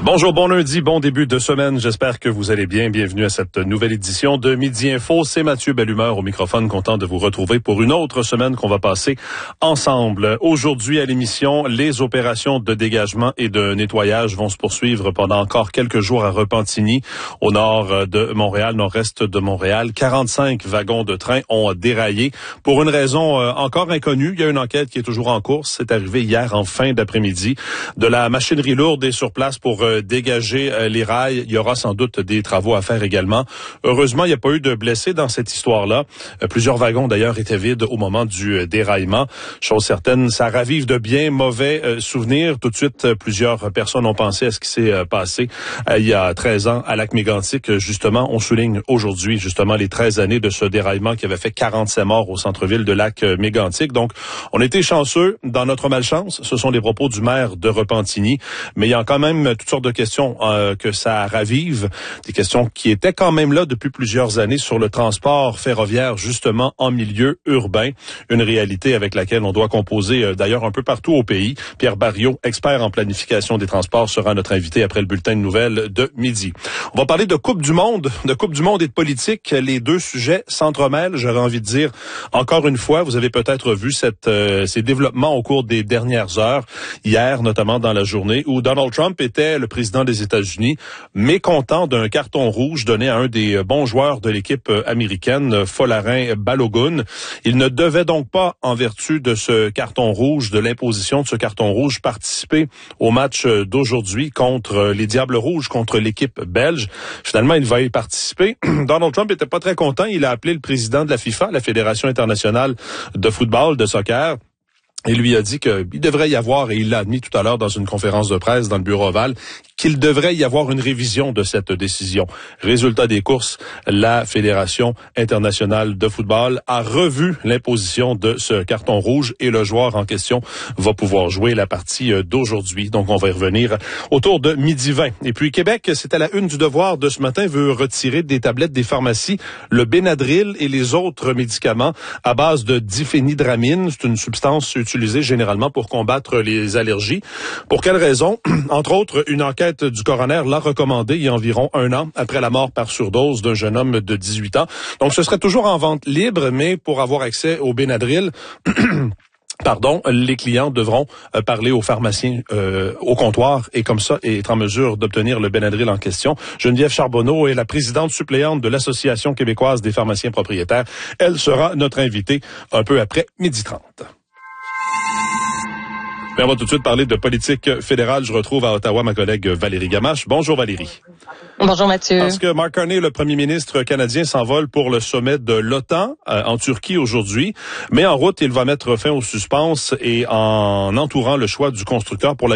Bonjour, bon lundi, bon début de semaine. J'espère que vous allez bien. Bienvenue à cette nouvelle édition de Midi Info. C'est Mathieu Bellumeur au microphone, content de vous retrouver pour une autre semaine qu'on va passer ensemble. Aujourd'hui à l'émission, les opérations de dégagement et de nettoyage vont se poursuivre pendant encore quelques jours à Repentigny, au nord de Montréal, nord-est de Montréal. 45 wagons de train ont déraillé pour une raison encore inconnue. Il y a une enquête qui est toujours en cours. C'est arrivé hier en fin d'après-midi. De la machinerie lourde est sur place pour dégager les rails. Il y aura sans doute des travaux à faire également. Heureusement, il n'y a pas eu de blessés dans cette histoire-là. Plusieurs wagons, d'ailleurs, étaient vides au moment du déraillement. Chose certaine, ça ravive de bien mauvais souvenirs. Tout de suite, plusieurs personnes ont pensé à ce qui s'est passé il y a 13 ans à Lac-Mégantic. Justement, on souligne aujourd'hui, justement, les 13 années de ce déraillement qui avait fait 47 morts au centre-ville de Lac-Mégantic. Donc, on était chanceux dans notre malchance. Ce sont les propos du maire de Repentigny. Mais il y a quand même toutes sortes de questions que ça ravive, des questions qui étaient quand même là depuis plusieurs années sur le transport ferroviaire, justement en milieu urbain, une réalité avec laquelle on doit composer d'ailleurs un peu partout au pays. Pierre Barriot, expert en planification des transports, sera notre invité après le bulletin de nouvelles de midi. On va parler de Coupe du Monde et de politique. Les deux sujets s'entremêlent, j'aurais envie de dire. Encore une fois, vous avez peut-être vu ces développements au cours des dernières heures, hier notamment dans la journée, où Donald Trump était le président des États-Unis, mécontent d'un carton rouge donné à un des bons joueurs de l'équipe américaine, Folarin Balogun. Il ne devait donc pas, en vertu de ce carton rouge, de l'imposition de ce carton rouge, participer au match d'aujourd'hui contre les Diables Rouges, contre l'équipe belge. Finalement, il va y participer. Donald Trump était pas très content. Il a appelé le président de la FIFA, la Fédération internationale de football, de soccer, et lui a dit qu'il devrait y avoir, et il l'a admis tout à l'heure dans une conférence de presse dans le bureau ovale, qu'il devrait y avoir une révision de cette décision. Résultat des courses, la Fédération internationale de football a revu l'imposition de ce carton rouge et le joueur en question va pouvoir jouer la partie d'aujourd'hui. Donc, on va y revenir autour de 12h20. Et puis, Québec, c'est à la une du Devoir de ce matin, veut retirer des tablettes des pharmacies le Benadryl et les autres médicaments à base de diphénhydramine. C'est une substance utilisée généralement pour combattre les allergies. Pour quelle raison? Entre autres, une enquête du coroner l'a recommandé il y a environ un an après la mort par surdose d'un jeune homme de 18 ans. Donc, ce serait toujours en vente libre, mais pour avoir accès au Benadryl, les clients devront parler aux pharmaciens au comptoir et comme ça être en mesure d'obtenir le Benadryl en question. Geneviève Charbonneau est la présidente suppléante de l'Association québécoise des pharmaciens propriétaires. Elle sera notre invitée un peu après 12h30. Mais on va tout de suite parler de politique fédérale. Je retrouve à Ottawa ma collègue Valérie Gamache. Bonjour Valérie. Bonjour Mathieu. Parce que Mark Carney, le premier ministre canadien, s'envole pour le sommet de l'OTAN en Turquie aujourd'hui. Mais en route, il va mettre fin au suspense et en entourant le choix du constructeur pour la